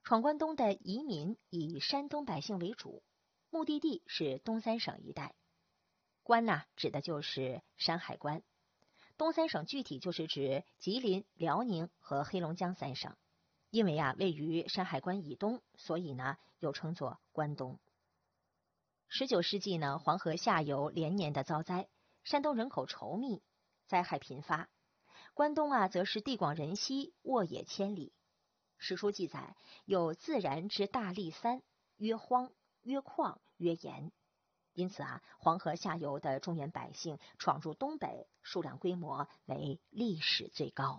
闯关东的移民以山东百姓为主，目的地是东三省一带。关呢，指的就是山海关。东三省具体就是指吉林、辽宁和黑龙江三省。因为位于山海关以东，所以呢又称作关东。19世纪呢，黄河下游连年的遭灾，山东人口稠密，灾害频发。关东则是地广人稀，沃野千里。史书记载，有自然之大利三，曰荒，曰旷，曰盐。因此黄河下游的中原百姓闯入东北，数量规模为历史最高。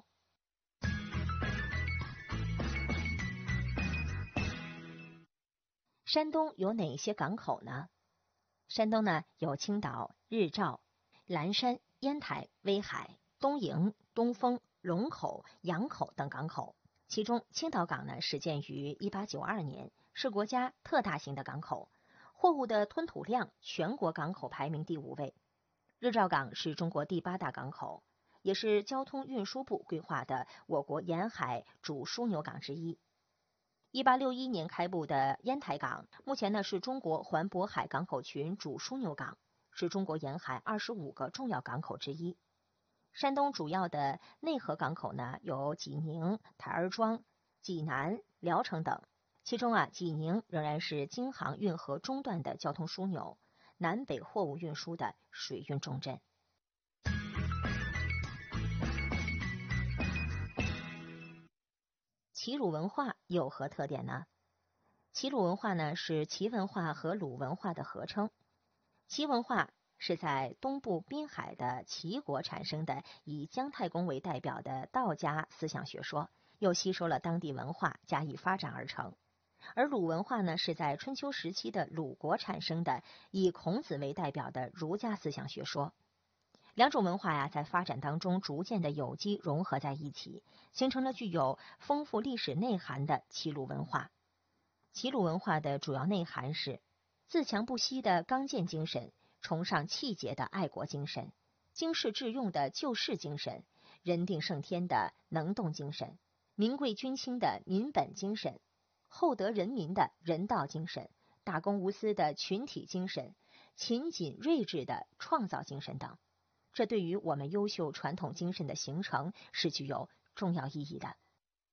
山东有哪些港口呢？山东呢有青岛、日照、蓝山、烟台、威海、东营、东风、龙口、洋口等港口。其中青岛港呢始建于1892年，是国家特大型的港口，货物的吞吐量全国港口排名第5位。日照港是中国第8大港口，也是交通运输部规划的我国沿海主枢纽港之一。1861年开埠的烟台港，目前呢是中国环渤海港口群主枢纽港，是中国沿海25个重要港口之一。山东主要的内河港口呢有济宁、台儿庄、济南、聊城等，其中济宁仍然是京杭运河中段的交通枢纽，南北货物运输的水运重镇。齐鲁文化有何特点呢？齐鲁文化呢是齐文化和鲁文化的合称。齐文化是在东部滨海的齐国产生的以姜太公为代表的道家思想学说，又吸收了当地文化加以发展而成。而鲁文化呢是在春秋时期的鲁国产生的以孔子为代表的儒家思想学说。两种文化在发展当中逐渐的有机融合在一起，形成了具有丰富历史内涵的齐鲁文化。齐鲁文化的主要内涵是自强不息的刚健精神，崇尚气节的爱国精神，经世致用的救世精神，人定胜天的能动精神，民贵君轻的民本精神，厚德人民的人道精神，大公无私的群体精神，勤谨睿智的创造精神等。这对于我们优秀传统精神的形成是具有重要意义的。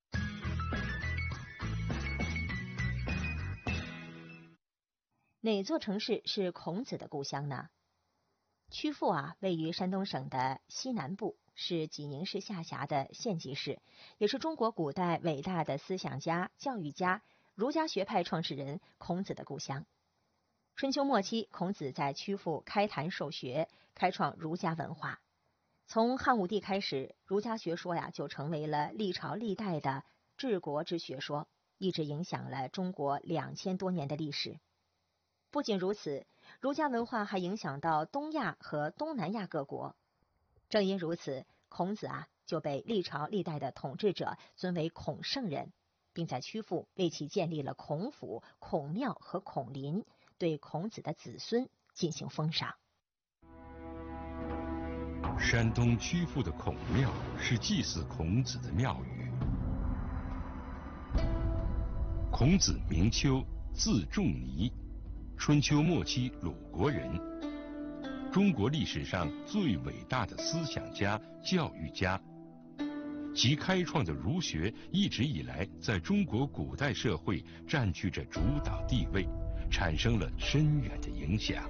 哪座城市是孔子的故乡呢？曲阜位于山东省的西南部，是济宁市下辖的县级市，也是中国古代伟大的思想家、教育家、儒家学派创始人孔子的故乡。春秋末期，孔子在曲阜开坛授学，开创儒家文化。从汉武帝开始，儒家学说就成为了历朝历代的治国之学说，一直影响了中国2000多年的历史。不仅如此，儒家文化还影响到东亚和东南亚各国。正因如此，孔子就被历朝历代的统治者尊为孔圣人，并在曲阜为其建立了孔府、孔庙和孔林，对孔子的子孙进行封赏。 山东曲阜的孔庙是祭祀孔子的庙宇。孔子名丘，字仲尼，春秋末期鲁国人，中国历史上最伟大的思想家、教育家。其开创的儒学一直以来在中国古代社会占据着主导地位，产生了深远的影响。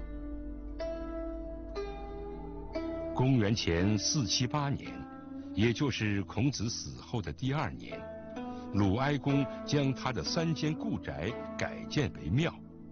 公元前478年，也就是孔子死后的第2年，鲁哀公将他的3间故宅改建为庙。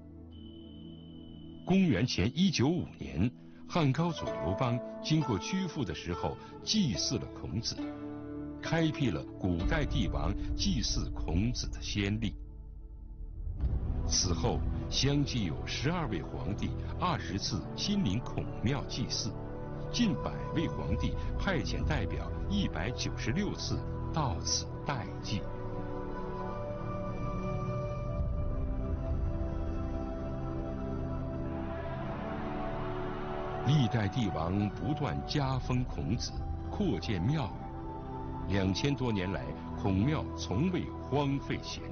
公元前195年，汉高祖刘邦经过曲阜的时候祭祀了孔子，开辟了古代帝王祭祀孔子的先例。此后相继有12位皇帝20次亲临孔庙祭祀，近100位皇帝派遣代表196次到此代祭。历代帝王不断加封孔子，扩建庙宇，2000多年来，孔庙从未荒废闲